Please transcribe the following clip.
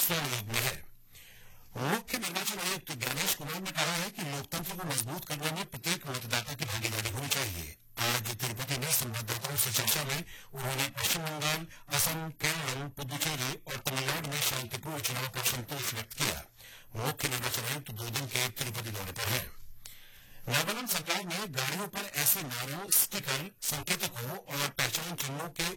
स्वनियोग में है। मुख्य निर्वाचन आयुक्त ज्ञानेश कुमार ने कहा है कि लोकतंत्र को मजबूत करने में प्रत्येक मतदाता की भागीदारी होनी चाहिए। आज तिरुपति में संवाददाताओं से चर्चा में उन्होंने पश्चिम बंगाल, असम, केरल, पुदुचेरी और तमिलनाडु में शांतिपूर्ण चुनाव पर संतोष व्यक्त किया। मुख्य निर्वाचन आयुक्त 2 दिन के तिरुपति दौरे पर है। नागालैंड सरकार ने गाड़ियों पर ऐसे नारों, स्टिकर, संकेतकों और पहचान चिन्हों के